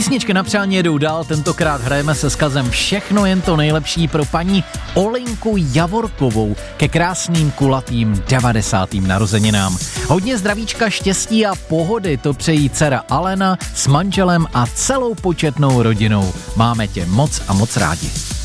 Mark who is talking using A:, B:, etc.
A: Písničky na přání jedou dál, tentokrát hrajeme se vzkazem Všechno jen to nejlepší pro paní Olinku Javorkovou ke krásným kulatým 90. narozeninám. Hodně zdravíčka, štěstí a pohody to přejí dcera Alena s manželem a celou početnou rodinou. Máme tě moc a moc rádi.